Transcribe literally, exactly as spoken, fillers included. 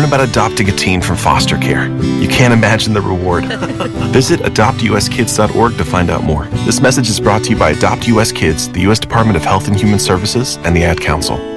about adopting a teen from foster care. You can't imagine the reward. Visit adopt u s kids dot org to find out more. This message is brought to you by Adopt U S Kids, the U S Department of Health and Human Services, and the Ad Council.